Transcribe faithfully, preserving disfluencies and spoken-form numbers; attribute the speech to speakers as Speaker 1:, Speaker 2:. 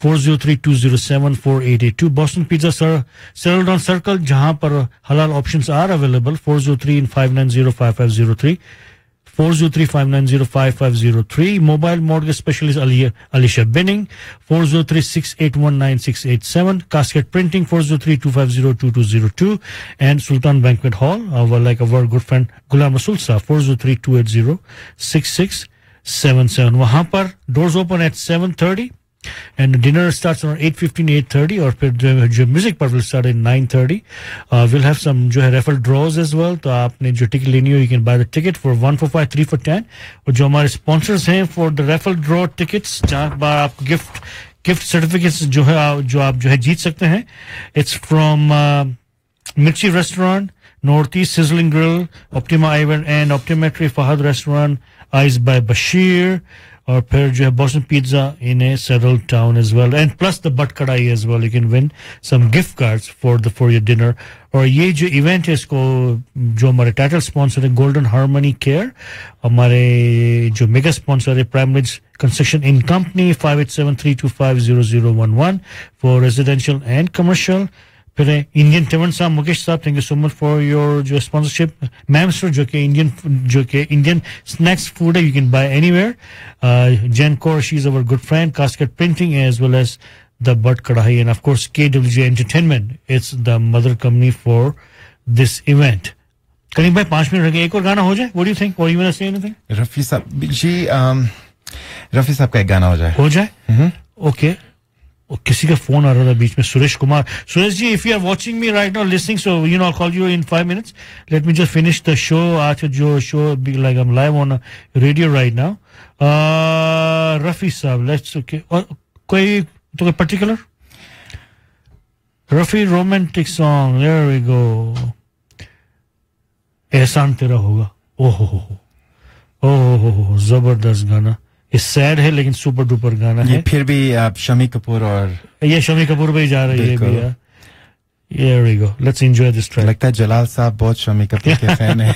Speaker 1: four oh three, two oh seven, four eight eight two. Boston Pizza Sir, Settled on Circle, jahan par halal options are available. four oh three and five nine oh, five five oh three. four oh three, five nine oh, five five oh three. Mobile mortgage specialist Ali, Alicia Binning, four oh three, six eight one, nine six eight seven. Casket Printing, four oh three, two five oh, two two oh two. And Sultan Banquet Hall, our, like our good friend Ghulam Rasul Sa, four oh three, two eight oh, six six seven seven. Wahan par doors open at seven thirty. And dinner starts around eight fifteen, eight thirty, or the music part will start at nine thirty. Uh, we'll have some jo hai raffle draws as well. So aapne jo ticket leni ho, you can buy the ticket for one for five, three for ten. Aur jo hamare sponsors hain for the raffle draw tickets, jahan par aapko gift gift certificates jo hai jo aap jo hai jeet sakte hain. It's from uh, Mirchi Restaurant, Northeast Sizzling Grill, Optima Ivan and Optometry Fahad Restaurant, Eyes by Bashir. Or फिर जो है Boston Pizza in a settled town as well, and plus the butt kadai as well. You can win some gift cards for the for your dinner. और ये जो event है इसको जो हमारे title sponsor है Golden Harmony Care, हमारे जो mega sponsor है Prime Ridge Construction in Company, five eight seven, three two five, zero zero one one for residential and commercial. फिर इंडियन टेवन साहब मुकेश साहब, thank you so much for your जो sponsorship. मैमस्टर जो कि Indian जो कि इंडियन स्नैक्स फूड है, you can buy anywhere. Gen Kaur, she is our good friend. Casket printing as well as the but कढ़ाई, end of course K W J Entertainment. It's the mother company for this event. करीम भाई पांच minute रह गए, एक और गाना हो जाए. What do you think? और you want to say anything?
Speaker 2: Rafi साहब जी, रफी साहब का एक गाना हो जाए.
Speaker 1: हो जाए, ओके. किसी का फोन आ रहा था बीच में, Suresh Kumar. Suresh ji, if you are watching me right now, listening, so you know I'll call you in five minutes. Let me just finish the show. आज जो show be like I'm live on a radio right now. Uh, Rafi साहब, let's okay. और कोई तो कोई particular? Rafi romantic song. There we go. एहसान तेरा होगा. ओह हो हो ओह हो हो जबरदस्त गाना. ये सैड है लेकिन सुपर डुपर गाना
Speaker 2: ये
Speaker 1: है.
Speaker 2: फिर भी आप शमी कपूर और
Speaker 1: ये शमी कपूर पे ही जा रही है भैया. Here we go. Let's enjoy this track.
Speaker 2: लगता है जलाल साहब बहुत शमी कपूर के फैन हैं.